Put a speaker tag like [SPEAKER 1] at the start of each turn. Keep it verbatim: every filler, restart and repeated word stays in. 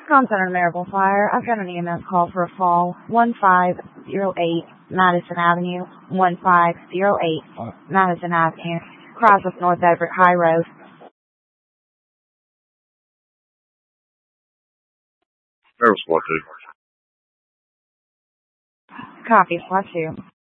[SPEAKER 1] Com Center Miracle Fire. I've got an E M S call for a fall. one five zero eight Madison Avenue. one five zero eight Madison Avenue. Cross of North Everett High Road.
[SPEAKER 2] There's what two.
[SPEAKER 1] Copy, flat two.